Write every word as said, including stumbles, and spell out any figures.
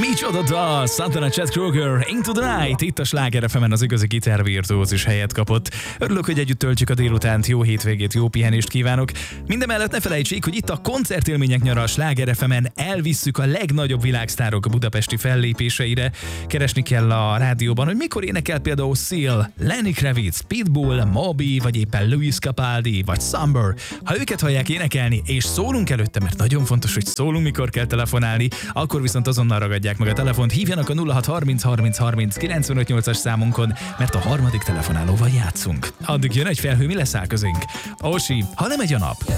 Micsoda dal, Santana Chad Kroger, Into the Night, itt a Sláger ef emen az igazi gitárvirtuózus helyet kapott. Örülök, hogy együtt töltjük a délutánt, jó hétvégét, jó pihenést kívánok. Mindemellett ne felejtsék, hogy itt a koncertélmények nyara a Sláger ef emen elvisszük a legnagyobb világsztárok budapesti fellépéseire. Keresni kell a rádióban, hogy mikor énekel például Seal, Lenny Kravitz, Pitbull, Moby, vagy éppen Luis Capaldi, vagy Summer. Ha őket hallják énekelni, és szólunk előtte, mert nagyon fontos, hogy szólunk, mikor kell telefonálni, akkor viszont azonnal ragadják meg a telefont, hívjanak a nulla hat harminc harminc harminc kilencvenöt nyolcas számunkon, mert a harmadik telefonálóval játszunk. Addig jön egy felhő, mi leszáll közénk. Osi, ha nem megy a nap.